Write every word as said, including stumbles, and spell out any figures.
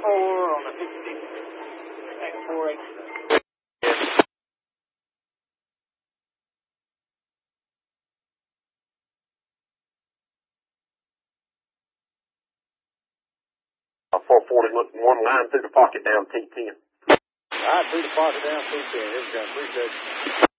four on the fifty, X four eight. four forty-one line through the pocket down T ten. All right, through the pocket down T ten. Here we go. Appreciate it.